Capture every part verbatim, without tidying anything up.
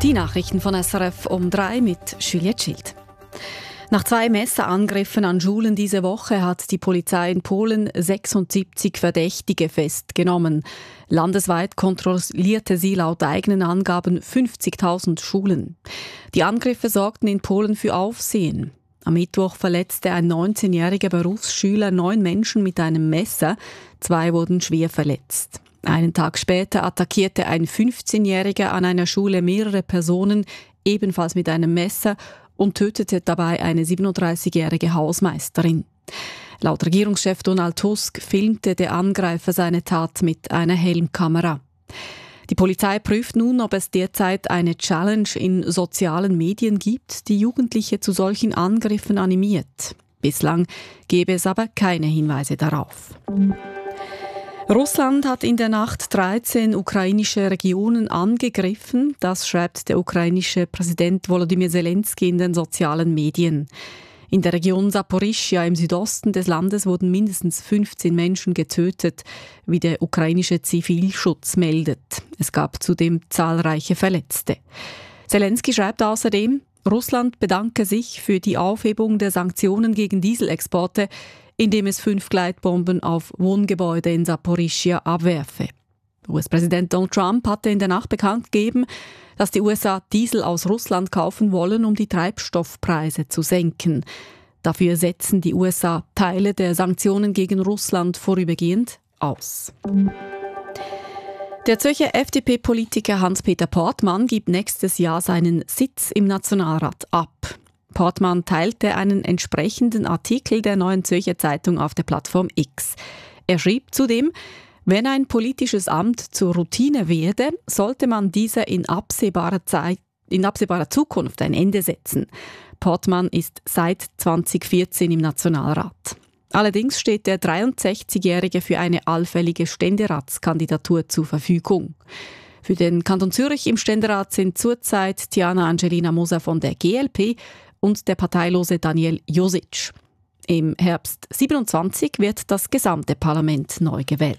Die Nachrichten von S R F um drei mit Juliette Schild. Nach zwei Messerangriffen an Schulen diese Woche hat die Polizei in Polen sechsundsiebzig Verdächtige festgenommen. Landesweit kontrollierte sie laut eigenen Angaben fünfzigtausend Schulen. Die Angriffe sorgten in Polen für Aufsehen. Am Mittwoch verletzte ein neunzehnjähriger Berufsschüler neun Menschen mit einem Messer. Zwei wurden schwer verletzt. Einen Tag später attackierte ein fünfzehnjähriger an einer Schule mehrere Personen, ebenfalls mit einem Messer, und tötete dabei eine siebenunddreißigjährige Hausmeisterin. Laut Regierungschef Donald Tusk filmte der Angreifer seine Tat mit einer Helmkamera. Die Polizei prüft nun, ob es derzeit eine Challenge in sozialen Medien gibt, die Jugendliche zu solchen Angriffen animiert. Bislang gebe es aber keine Hinweise darauf. Russland hat in der Nacht dreizehn ukrainische Regionen angegriffen. Das schreibt der ukrainische Präsident Volodymyr Zelensky in den sozialen Medien. In der Region Saporischschja im Südosten des Landes wurden mindestens fünfzehn Menschen getötet, wie der ukrainische Zivilschutz meldet. Es gab zudem zahlreiche Verletzte. Zelensky schreibt außerdem, Russland bedanke sich für die Aufhebung der Sanktionen gegen Dieselexporte, indem es fünf Gleitbomben auf Wohngebäude in Saporischschja abwerfe. U S-Präsident Donald Trump hatte in der Nacht bekannt gegeben, dass die U S A Diesel aus Russland kaufen wollen, um die Treibstoffpreise zu senken. Dafür setzen die U S A Teile der Sanktionen gegen Russland vorübergehend aus. Der Zürcher F D P-Politiker Hans-Peter Portmann gibt nächstes Jahr seinen Sitz im Nationalrat ab. Portmann teilte einen entsprechenden Artikel der Neuen Zürcher Zeitung auf der Plattform X. Er schrieb zudem, wenn ein politisches Amt zur Routine werde, sollte man dieser in absehbarer Zeit, in absehbarer Zukunft ein Ende setzen. Portmann ist seit zweitausendvierzehn im Nationalrat. Allerdings steht der dreiundsechzigjährige für eine allfällige Ständeratskandidatur zur Verfügung. Für den Kanton Zürich im Ständerat sind zurzeit Tiana Angelina Moser von der G L P und der parteilose Daniel Josic. Im Herbst siebenundzwanzig wird das gesamte Parlament neu gewählt.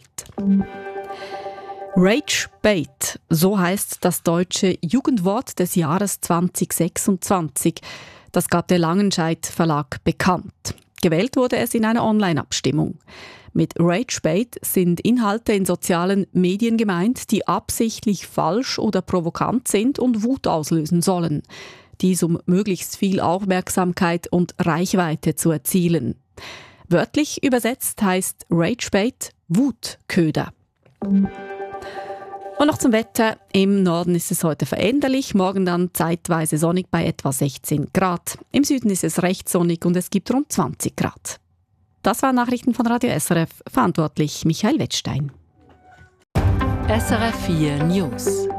Rage Bait, so heißt das deutsche Jugendwort des Jahres zweitausendsechsundzwanzig. Das gab der Langenscheidt Verlag bekannt. Gewählt wurde es in einer Online-Abstimmung. Mit Rage Bait sind Inhalte in sozialen Medien gemeint, die absichtlich falsch oder provokant sind und Wut auslösen sollen. Dies um möglichst viel Aufmerksamkeit und Reichweite zu erzielen. Wörtlich übersetzt heißt Rage Bait Wutköder. Und noch zum Wetter. Im Norden ist es heute veränderlich, morgen dann zeitweise sonnig bei etwa sechzehn Grad. Im Süden ist es recht sonnig und es gibt rund zwanzig Grad. Das waren Nachrichten von Radio S R F, verantwortlich Michael Wettstein. S R F vier News.